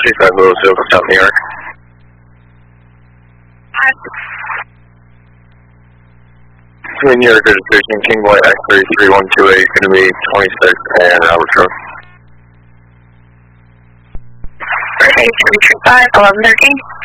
35 Louisville, South New York. New York registration, King Boy X-ray 3128, going to be 26 and Roberts Road. Okay, 335, 1113.